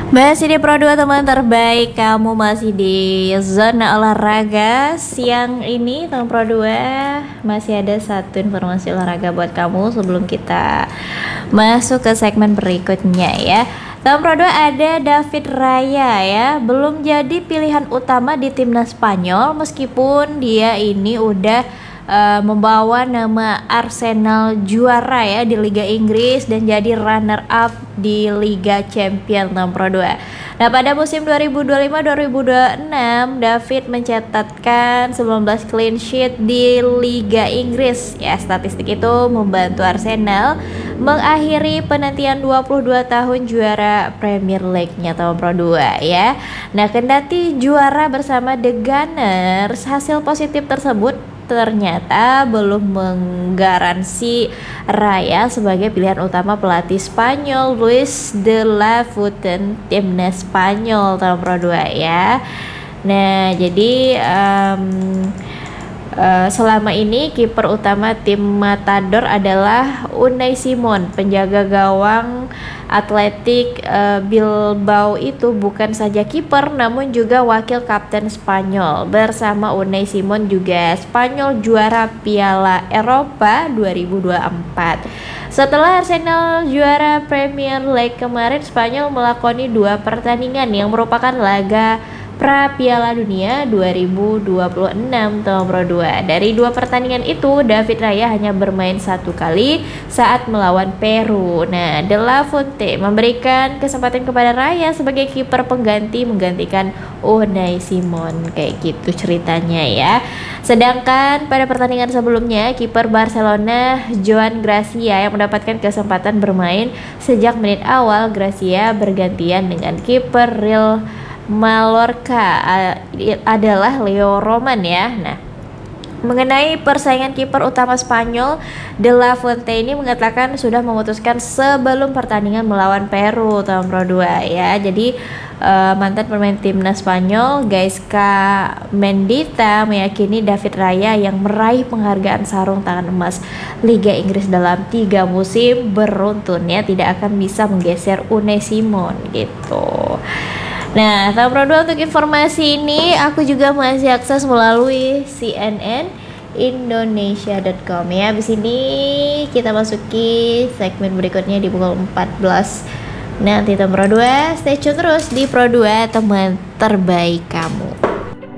Masih di Pro 2 teman terbaik, kamu masih di zona olahraga. Siang ini teman Pro 2 masih ada satu informasi olahraga buat kamu sebelum kita masuk ke segmen berikutnya ya. Teman Pro 2, ada David Raya ya, belum jadi pilihan utama di timnas Spanyol meskipun dia ini udah membawa nama Arsenal juara ya di Liga Inggris dan jadi runner up di Liga Champions nomor 2. Nah, pada musim 2025-2026 David mencatatkan 19 clean sheet di Liga Inggris. Ya, statistik itu membantu Arsenal mengakhiri penantian 22 tahun juara Premier League-nya tahun Pro 2 ya. Nah, kendati juara bersama The Gunners, hasil positif tersebut ternyata belum menggaransi Raya sebagai pilihan utama pelatih Spanyol Luis de la Fuente timnas Spanyol tahun Pro 2 ya. Nah, jadi selama ini kiper utama tim Matador adalah Unai Simon. Penjaga gawang Athletic Bilbao itu bukan saja kiper namun juga wakil kapten Spanyol. Bersama Unai Simon juga Spanyol juara Piala Eropa 2024. Setelah Arsenal juara Premier League kemarin, Spanyol melakoni 2 pertandingan yang merupakan laga pra Piala Dunia 2026 tahun Pro 2. Dari 2 pertandingan itu, David Raya hanya bermain 1 kali saat melawan Peru. Nah, De La Fuente memberikan kesempatan kepada Raya sebagai kiper pengganti menggantikan Unai Simon. Kayak gitu ceritanya ya. Sedangkan pada pertandingan sebelumnya, kiper Barcelona Joan Gracia yang mendapatkan kesempatan bermain sejak menit awal. Gracia bergantian dengan kiper Real Mallorca adalah Leo Roman ya. Nah, mengenai persaingan kiper utama Spanyol, De La Fuente ini mengatakan sudah memutuskan sebelum pertandingan melawan Peru tahun Pro 2 ya. Jadi mantan pemain timnas Spanyol Gaisca Mendita meyakini David Raya yang meraih penghargaan sarung tangan emas Liga Inggris dalam 3 musim beruntun ya tidak akan bisa menggeser Unai Simon gitu. Nah, tahun Pro 2 untuk informasi ini aku juga masih akses melalui cnnindonesia.com ya. Habis ini kita masuki segmen berikutnya di pukul 14. Nanti tahun Pro 2 stay tune terus di Pro 2 teman terbaik kamu.